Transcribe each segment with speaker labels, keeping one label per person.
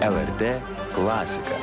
Speaker 1: LRT klasika.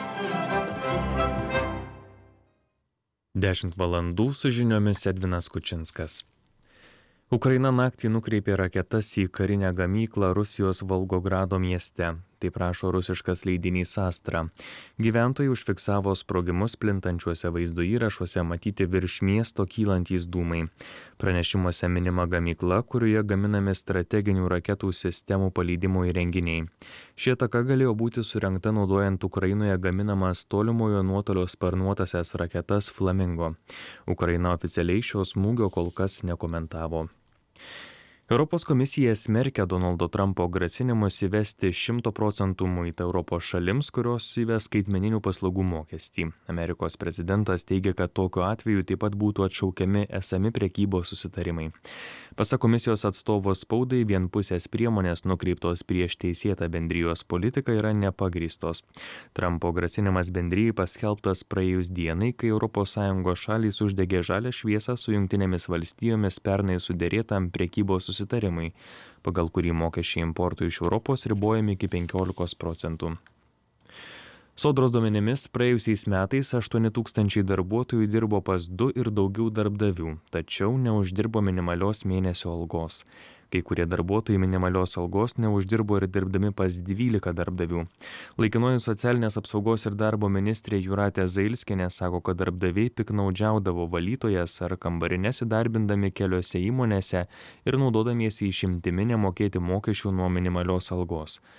Speaker 2: 10 valandų su žiniomis Edvinas Kučinskas. Ukraina naktį nukreipė raketas į karinę gamyklą Rusijos Volgogrado mieste. Taip rašo rusiškas leidinys Astra. Gyventojai užfiksavo sprogimus plintančiuose vaizdo įrašuose matyti virš miesto kylantys dūmai. Pranešimuose minima gamykla, kurioje gaminami strateginių raketų sistemų paleidimo įrenginiai. Ši ataka galėjo būti surengta naudojant Ukrainoje gaminamas tolimojo nuotolio sparnuotasias raketas Flamingo. Ukraina oficialiai šio smūgio kol kas nekomentavo. Europos komisija smerkia Donaldo Trumpo grasinimus įvesti 100% muitą Europos šalims, kurios įves skaitmeninių paslaugų mokestį. Amerikos prezidentas teigia, kad tokiu atveju taip pat būtų atšaukiami esami prekybos susitarimai. Pasak komisijos atstovo spaudai, vienpusės priemonės nukreiptos prieš teisėtą bendrijos politiką yra nepagrįstos. Trumpo grasinimas bendrijai paskelbtas praėjus dienai, kai ES šalys uždegė žalią šviesą su Jungtinėmis valstijomis pernai suderėtam prekybos susitarimui, pagal kurį mokesčiai importui iš Europos ribojami iki 15%. Sodros duomenimis praėjusiais metais 8 000 darbuotojų dirbo pas 2 ir daugiau darbdavių, tačiau neuždirbo minimalios mėnesio algos. Kai kurie darbuotojai minimalios algos neuždirbo ir dirbdami pas 12 darbdavių. Laikinoji socialinės apsaugos ir darbo ministrė Jūratė Zailskienė sako, kad darbdaviai piknaudžiaudavo valytojas ar kambarines įdarbindami keliose įmonėse ir naudodamiesi išimtimi nemokėti mokesčių nuo minimalios algos.